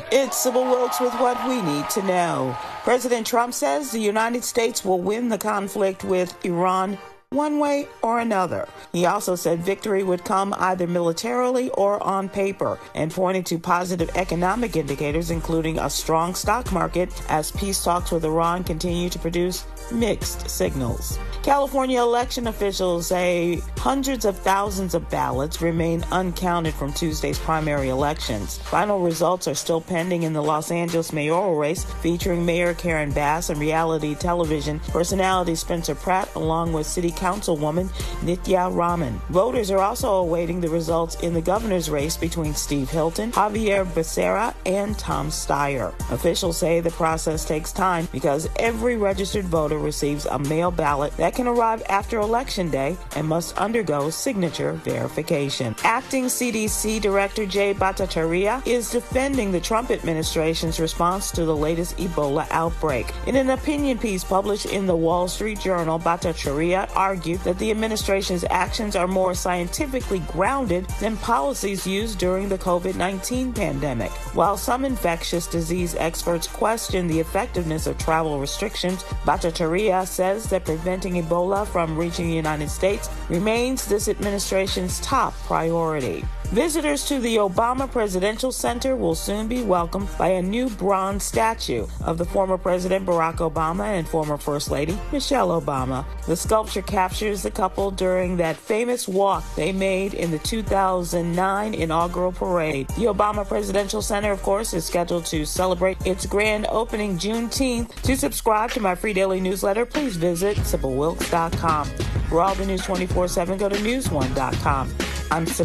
It's Sybil Wilkes with what we need to know. President Trump says the United States will win the conflict with Iran one way or another. He also said victory would come either militarily or on paper, and pointed to positive economic indicators, including a strong stock market, as peace talks with Iran continue to produce mixed signals. California election officials say hundreds of thousands of ballots remain uncounted from Tuesday's primary elections. Final results are still pending in the Los Angeles mayoral race, featuring Mayor Karen Bass and reality television personality Spencer Pratt, along with City Councilwoman Nithya Raman. Voters are also awaiting the results in the governor's race between Steve Hilton, Javier Becerra, and Tom Steyer. Officials say the process takes time because every registered voter receives a mail ballot that can arrive after Election Day and must undergo signature verification. Acting CDC Director Jay Bhattacharya is defending the Trump administration's response to the latest Ebola outbreak. In an opinion piece published in the Wall Street Journal, Bhattacharya argued that the administration's actions are more scientifically grounded than policies used during the COVID-19 pandemic. While some infectious disease experts question the effectiveness of travel restrictions, Bhattacharya says that preventing Ebola from reaching the United States remains this administration's top priority. Visitors to the Obama Presidential Center will soon be welcomed by a new bronze statue of the former President Barack Obama and former First Lady Michelle Obama. The sculpture captures the couple during that famous walk they made in the 2009 inaugural parade. The Obama Presidential Center, of course, is scheduled to celebrate its grand opening Juneteenth. To subscribe to my free daily newsletter, please visit SybilWilkes.com. For all the news 24/7, go to News1.com. I'm